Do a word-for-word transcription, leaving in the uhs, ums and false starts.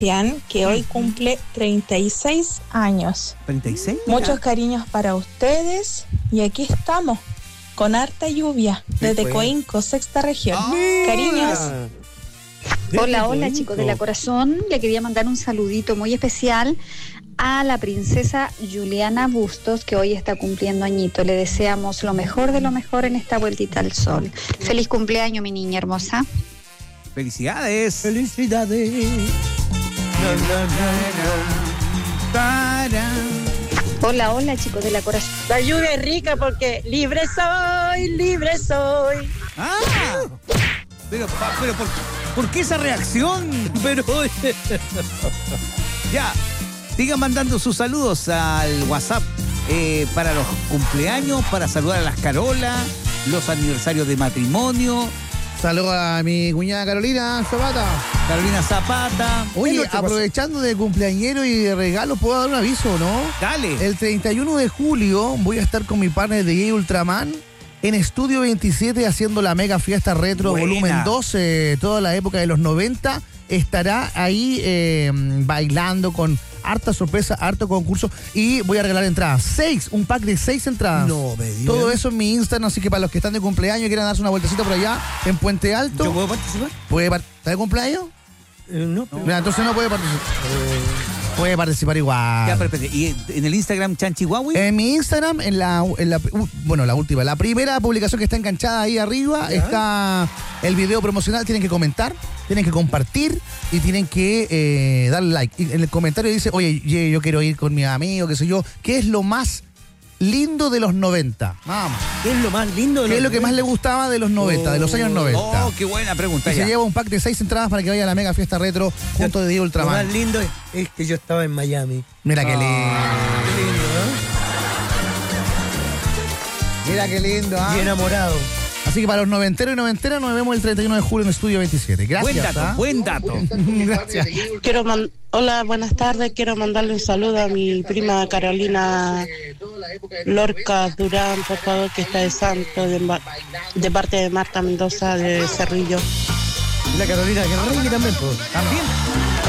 Sebastián, que hoy cumple treinta y seis años. ¿treinta y seis? Muchos cariños para ustedes y aquí estamos, con harta lluvia, desde Coinco, sexta región. ¡Ah! Cariños. Hola, hola chicos de la corazón, le quería mandar un saludito muy especial a la princesa Juliana Bustos, que hoy está cumpliendo añito. Le deseamos lo mejor de lo mejor en esta vueltita al sol. Feliz cumpleaños, mi niña hermosa. Felicidades. Felicidades. Hola, hola chicos de la corazón. La lluvia es rica porque libre soy, libre soy. Ah, pero, pa- pero ¿por, ¿por qué esa reacción? Pero ya, sigan mandando sus saludos al WhatsApp eh, para los cumpleaños, para saludar a las Carolas, los aniversarios de matrimonio. Saludos a mi cuñada Carolina Zapata. Carolina Zapata. Oye, aprovechando de cumpleañero y de regalo, ¿puedo dar un aviso, no? Dale. El treinta y uno de julio voy a estar con mi partner de J Ultraman en Estudio veintisiete haciendo la mega fiesta retro Buena. volumen doce, toda la época de los noventa. Estará ahí eh, bailando con harta sorpresa, harto concurso y voy a regalar entradas. Seis, un pack de seis entradas. No, me digas. Todo eso en mi Instagram, así que para los que están de cumpleaños y quieran darse una vueltecita por allá en Puente Alto. ¿Yo puedo participar? ¿Puede par- ¿Está de cumpleaños? Eh, no, pero- Mira, entonces no puede participar. Puede participar igual. Ya, pero espérate, ¿y en el Instagram Chanchihuahua? En mi Instagram, en la, en la uh, bueno, la última, la primera publicación que está enganchada ahí arriba, ¿Ya? está el video promocional. Tienen que comentar, tienen que compartir y tienen que eh, darle like. Y en el comentario dice, oye, yo, yo quiero ir con mis amigos, qué sé yo. ¿Qué es lo más lindo de los noventa? Vamos. ¿Qué es lo más lindo de ¿Qué los es lo que más le gustaba de los noventa, de los años noventa? Oh, qué buena pregunta. Y se Ya. lleva un pack de seis entradas para que vaya a la mega fiesta retro junto de Diego Lo más Ultraman. lindo es, es que yo estaba en Miami. Mira qué lindo. Qué lindo, Mira qué lindo, ¿no? ¿ah? Y enamorado. Así que para los noventeros y noventeras nos vemos el treinta y uno de julio en Estudio veintisiete. Gracias. Buen dato, ¿ah? buen dato. Gracias. Quiero man- Hola, buenas tardes. Quiero mandarle un saludo a mi prima Carolina Lorca Durán, por favor, que está de santo, de, ma- de parte de Marta Mendoza de Cerrillo. Y la Carolina Guerrero también, pues. También.